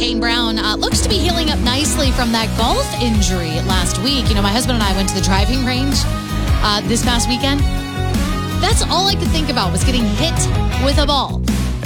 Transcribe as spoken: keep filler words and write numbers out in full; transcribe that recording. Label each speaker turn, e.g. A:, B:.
A: Kane Brown uh, looks to be healing up nicely from that golf injury last week. You know, my husband and I went to the driving range uh, this past weekend. That's all I could think about was getting hit with a ball.